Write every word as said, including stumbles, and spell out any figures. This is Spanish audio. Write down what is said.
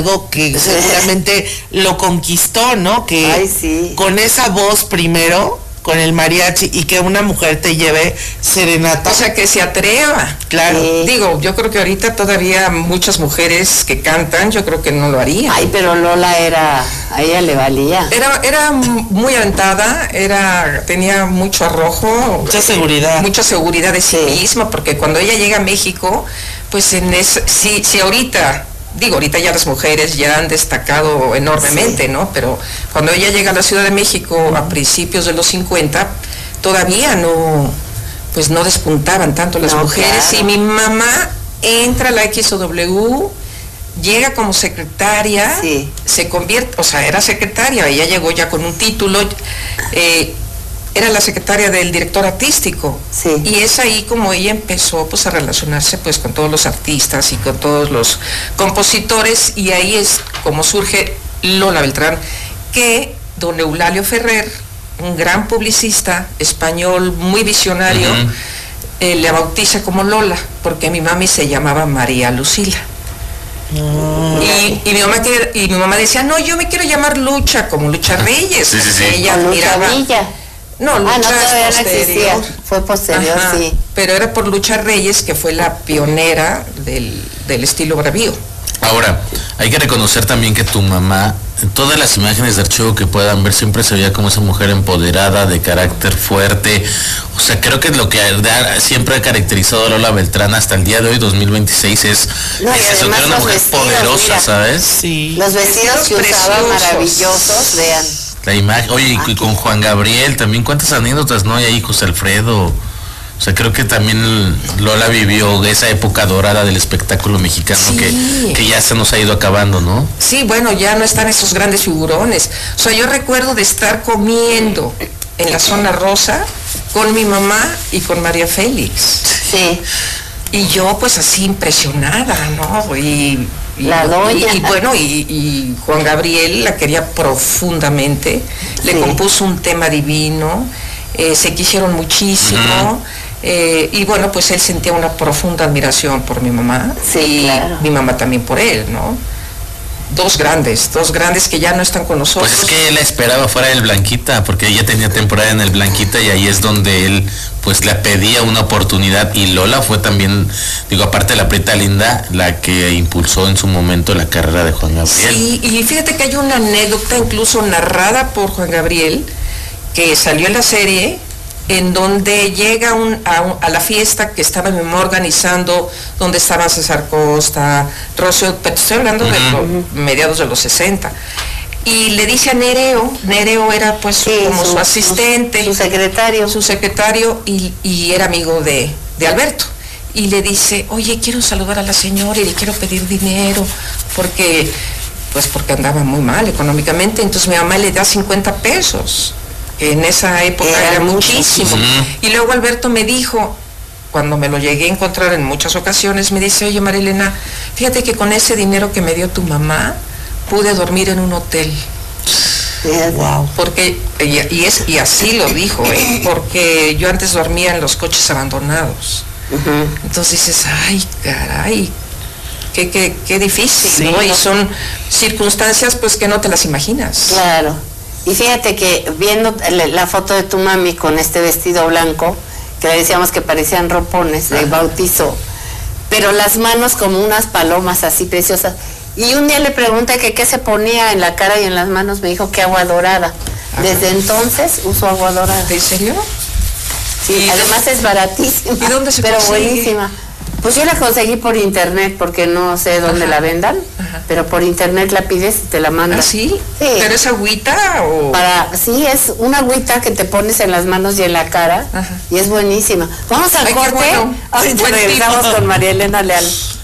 algo que seguramente lo conquistó, ¿no? Que Ay, sí. con esa voz primero, con el mariachi, y que una mujer te lleve serenata. O sea, que se atreva. Claro. Sí. Digo, yo creo que ahorita todavía muchas mujeres que cantan, yo creo que no lo harían. Ay, pero Lola era, a ella le valía. Era, era muy aventada, era, tenía mucho arrojo. Mucha seguridad. Mucha seguridad de sí, Sí. misma, porque cuando ella llega a México, pues en es, si, si ahorita, digo, ahorita ya las mujeres ya han destacado enormemente, Sí. ¿no? Pero cuando ella llega a la Ciudad de México a principios de los cincuenta, todavía no, pues no despuntaban tanto las No, mujeres. claro. Y mi mamá entra a la X O W, llega como secretaria, Sí. se convierte, o sea, era secretaria, ella llegó ya con un título, eh, era la secretaria del director artístico. Sí. Y es ahí como ella empezó pues a relacionarse pues con todos los artistas y con todos los compositores, y ahí es como surge Lola Beltrán, que don Eulalio Ferrer, un gran publicista español muy visionario, Uh-huh. eh, le bautiza como Lola, porque mi mami se llamaba María Lucila. Y, y mi mamá quería- y mi mamá decía, no, yo me quiero llamar Lucha, como Lucha Reyes. Sí, sí, sí. Ella Con Lucha admiraba- Villa. No, Lucha Ah, no, es todavía no existía. posterior. Fue posterior, Ajá, sí. pero era por Lucha Reyes, que fue la pionera del, del estilo bravío. Ahora, hay que reconocer también que tu mamá, en todas las imágenes de archivo que puedan ver, siempre se veía como esa mujer empoderada, de carácter fuerte. O sea, creo que lo que ha- siempre ha caracterizado a Lola Beltrán hasta el día de hoy, dos mil veintiséis, es, No, y es eso, que además era una los mujer vestidos, poderosa, mira. ¿sabes? Sí. Los vestidos que Vestidos usaba preciosos. maravillosos, vean. La imagen, oye, y Ah, con qué- Juan Gabriel también, ¿cuántas anécdotas no hay ahí, José Alfredo? O sea, creo que también Lola vivió esa época dorada del espectáculo mexicano Sí. que, que ya se nos ha ido acabando, ¿no? Sí, bueno, ya no están esos grandes figurones. O sea, yo recuerdo de estar comiendo en la zona rosa con mi mamá y con María Félix. Sí. Y yo pues así impresionada, ¿no? Y, y- La doña. Y, y bueno, y, y Juan Gabriel la quería profundamente, le Sí. compuso un tema divino, eh, se quisieron muchísimo. eh, y bueno, pues él sentía una profunda admiración por mi mamá, Sí, y claro. mi mamá también por él, ¿no? Dos grandes, dos grandes que ya no están con nosotros. Pues es que él la esperaba fuera del Blanquita, porque ella tenía temporada en el Blanquita y ahí es donde él pues le pedía una oportunidad, y Lola fue también, digo, aparte de la Prieta Linda, la que impulsó en su momento la carrera de Juan Gabriel. Sí, y fíjate que hay una anécdota incluso narrada por Juan Gabriel, que salió en la serie, en donde llega un- a, un- a la fiesta que estaba mi mamá organizando, donde estaba César Costa, Rocío, pero estoy hablando de Ujú. los mediados de los sesenta. Y le dice a Nereo, Nereo era pues Sí, como su, asistente, Su, secretario. su secretario, y, y era amigo de, de Alberto. Y le dice, oye, quiero saludar a la señora y le quiero pedir dinero, porque, pues porque andaba muy mal económicamente. Entonces mi mamá le da cincuenta pesos, que en esa época Era era, mucho. muchísimo. Ujú. Y luego Alberto me dijo, cuando me lo llegué a encontrar en muchas ocasiones, me dice, oye Marilena, fíjate que con ese dinero que me dio tu mamá, pude dormir en un hotel. Wow. Porque, y, y es, y así lo dijo, ¿eh? Porque yo antes dormía en los coches abandonados. Ujú. Entonces dices, ay, caray, qué, qué, qué difícil, Sí, ¿no? Y no. son circunstancias pues que no te las imaginas. Claro. Y fíjate que viendo la, la foto de tu mami con este vestido blanco, que le decíamos que parecían ropones de Ajá. bautizo, pero las manos como unas palomas así preciosas. Y un día le pregunté que qué se ponía en la cara y en las manos, me dijo que agua dorada. Ajá. Desde entonces uso agua dorada. ¿En serio? Sí, ¿Y además dónde- es baratísima. ¿Y dónde se Pero consigue? buenísima. Pues yo la conseguí por internet porque no sé dónde Ajá. la vendan, Ajá. pero por internet la pides y te la mandan. ¿Ah, sí? Sí. ¿Pero es agüita o...? Para, sí, es una agüita que te pones en las manos y en la cara. Ajá. Y es buenísima. Vamos al Ay, qué corte. bueno. Ahorita Buen regresamos tip. con María Elena Leal.